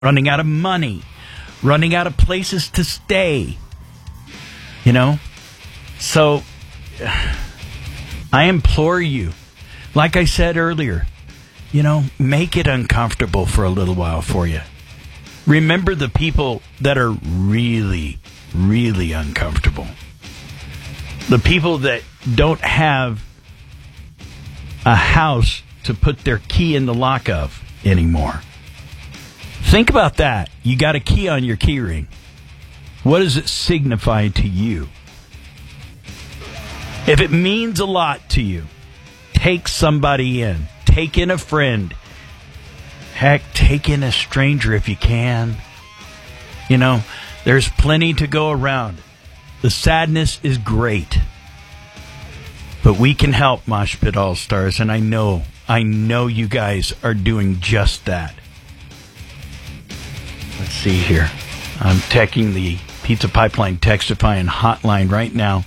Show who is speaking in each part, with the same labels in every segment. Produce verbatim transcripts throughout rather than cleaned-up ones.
Speaker 1: running out of money, running out of places to stay. You know? So, I implore you, like I said earlier, you know, make it uncomfortable for a little while for you. Remember the people that are really, really uncomfortable. The people that don't have a house to put their key in the lock of anymore. Think about that. You got a key on your key ring. What does it signify to you? If it means a lot to you, take somebody in. Take in a friend. Heck, take in a stranger if you can. You know, there's plenty to go around. The sadness is great. But we can help, Mosh Pit All-Stars, and I know, I know you guys are doing just that. Let's see here. I'm texting the Pizza Pipeline Textifying hotline right now.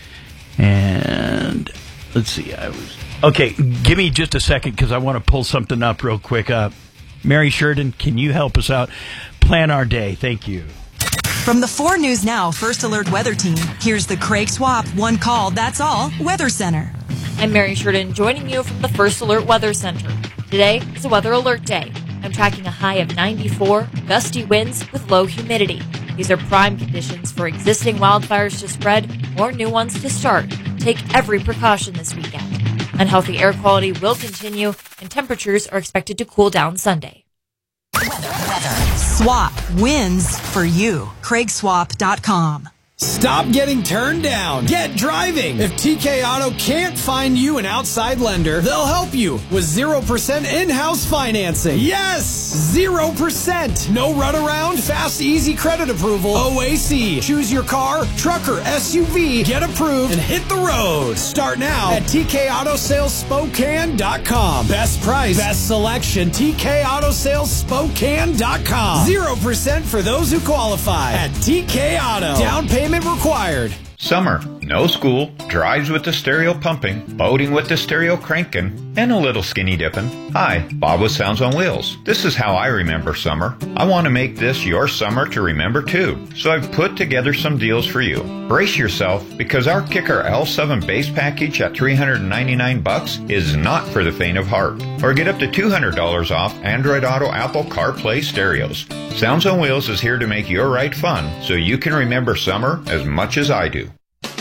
Speaker 1: And let's see. I was okay, give me just a second because I want to pull something up real quick. Uh, Mary Sheridan, can you help us out? Plan our day. Thank you.
Speaker 2: From the four News Now First Alert Weather Team, here's the Craig Swap One Call, That's All Weather Center.
Speaker 3: I'm Mary Sheridan joining you from the First Alert Weather Center. Today is a weather alert day. I'm tracking a high of ninety-four, gusty winds with low humidity. These are prime conditions for existing wildfires to spread or new ones to start. Take every precaution this weekend. Unhealthy air quality will continue, and temperatures are expected to cool down Sunday.
Speaker 2: Weather, weather. Swap wins for you. Craig Swap dot com.
Speaker 4: Stop getting turned down. Get driving. If T K Auto can't find you an outside lender, they'll help you with zero percent in-house financing. Yes! zero percent. No runaround, fast, easy credit approval. O A C. Choose your car, truck, or S U V. Get approved and hit the road. Start now at T K Auto Sales Spokane dot com. Best price, best selection. T K Auto Sales Spokane dot com. zero percent for those who qualify at T K Auto. Down payment required.
Speaker 5: Summer, no school, drives with the stereo pumping, boating with the stereo cranking, and a little skinny dipping. Hi, Bob with Sounds on Wheels. This is how I remember summer. I want to make this your summer to remember too, so I've put together some deals for you. Brace yourself, because our Kicker L seven base package at three hundred ninety-nine bucks is not for the faint of heart. Or get up to two hundred dollars off Android Auto Apple CarPlay stereos. Sounds on Wheels is here to make your ride fun, so you can remember summer as much as I do.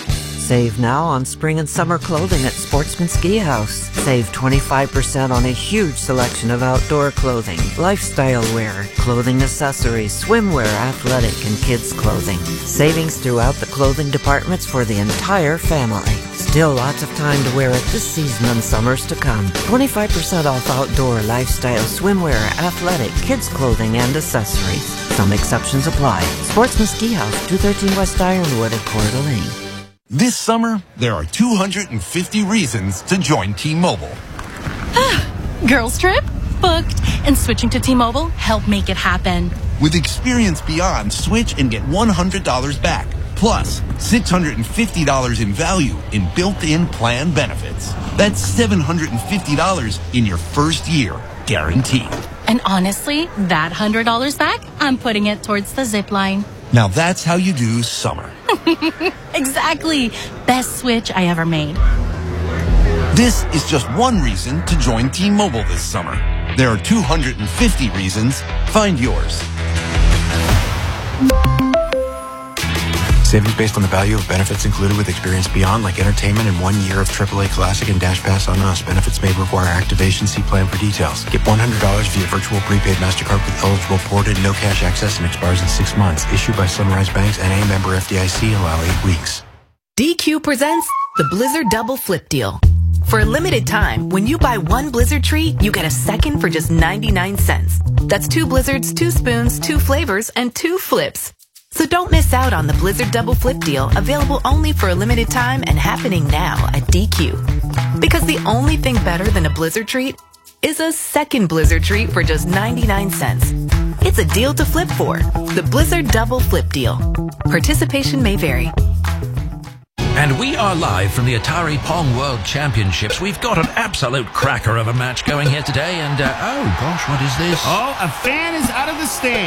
Speaker 6: Save now on spring and summer clothing at Sportsman Ski House. Save twenty-five percent on a huge selection of outdoor clothing, lifestyle wear, clothing accessories, swimwear, athletic, and kids clothing. Savings throughout the clothing departments for the entire family. Still lots of time to wear it this season and summers to come. twenty-five percent off outdoor, lifestyle, swimwear, athletic, kids clothing, and accessories. Some exceptions apply. Sportsman Ski House, two thirteen West Ironwood at Coeur d'Alene.
Speaker 7: This summer, there are two hundred fifty reasons to join T-Mobile.
Speaker 8: Girls trip? Booked. And switching to T-Mobile helped make it happen.
Speaker 7: With Experience Beyond, switch and get one hundred dollars back. Plus, six hundred fifty dollars in value in built-in plan benefits. That's seven hundred fifty dollars in your first year, guaranteed.
Speaker 8: And honestly, that one hundred dollars back, I'm putting it towards the zip line.
Speaker 7: Now that's how you do summer.
Speaker 8: Exactly. Best switch I ever made.
Speaker 7: This is just one reason to join T-Mobile this summer. There are two hundred fifty reasons. Find yours.
Speaker 9: Savings based on the value of benefits included with Experience Beyond, like entertainment and one year of triple A Classic and Dash Pass on us. Benefits may require activation. See plan for details. Get one hundred dollars via virtual prepaid MasterCard with eligible ported, no cash access, and expires in six months. Issued by Sunrise Banks, N A member F D I C. Allow eight weeks.
Speaker 10: D Q presents the Blizzard Double Flip Deal. For a limited time, when you buy one Blizzard treat, you get a second for just ninety-nine cents. That's two Blizzards, two spoons, two flavors, and two flips. So don't miss out on the Blizzard Double Flip Deal, available only for a limited time and happening now at D Q. Because the only thing better than a Blizzard treat is a second Blizzard treat for just ninety-nine cents. It's a deal to flip for. The Blizzard Double Flip Deal. Participation may vary.
Speaker 11: And we are live from the Atari Pong World Championships. We've got an absolute cracker of a match going here today. And, uh, oh, gosh, what is this?
Speaker 12: Oh, a fan is out of the stand.